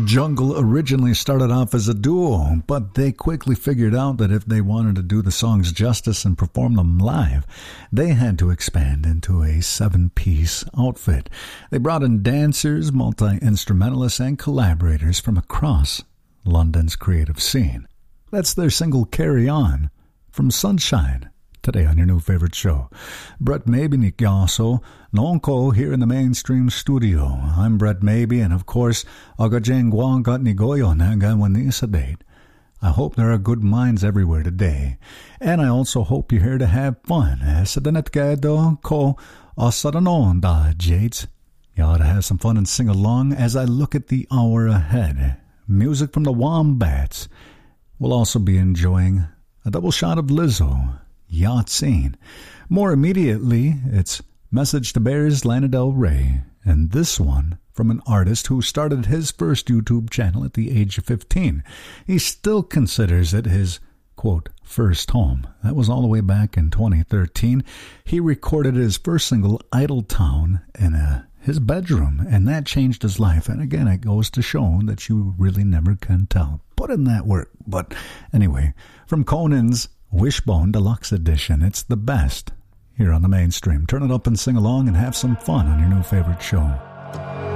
Jungle originally started off as a duo, but they quickly figured out that if they wanted to do the songs justice and perform them live, they had to expand into a 7-piece outfit. They brought in dancers, multi-instrumentalists, and collaborators from across London's creative scene. That's their single Carry On from Sunshine. Today on your new favorite show. Brett Maybe Nikyaso, Nonko here in the mainstream studio. I'm Brett Maybe, and of course, Agajengwa got Nigoyo Nagawanisa date. I hope there are good minds everywhere today, and I also hope you're here to have fun. Sadanetkedo ko osadanon Jades. You ought to have some fun and sing along as I look at the hour ahead. Music from the Wombats. We'll also be enjoying a double shot of Lizzo. Yacht Scene. More immediately, it's Message to Bears, Lana Del Rey, and this one from an artist who started his first YouTube channel at the age of 15. He still considers it his, quote, first home. That was all the way back in 2013. He recorded his first single, Idle Town, in his bedroom, and that changed his life. And again, it goes to show that you really never can tell. Put in that work. But anyway, from Conan's Wishbone Deluxe Edition. It's the best here on the mainstream. Turn it up and sing along and have some fun on your new favorite show.